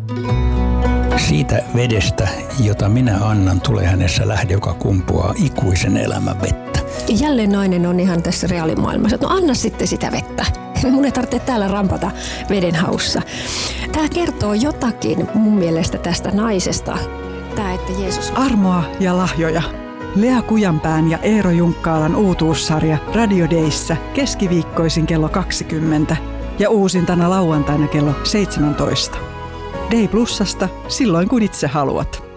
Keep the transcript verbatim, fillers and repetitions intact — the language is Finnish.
Siitä vedestä, jota minä annan, tulee hänessä lähde, joka kumpuaa ikuisen elämän vettä. Ja jälleen nainen on ihan tässä reaalimaailmassa, että no anna sitten sitä vettä. Mun ei tarvitse täällä rampata veden haussa. Tämä kertoo jotakin mun mielestä tästä naisesta. Tämä, että Jeesus... Armoa ja lahjoja. Lea Kujanpään ja Eero Junkkaalan uutuussarja Radio Dayssä keskiviikkoisin kello kaksikymmentä ja uusintana lauantaina kello seitsemäntoista. Day Plusasta silloin kun itse haluat.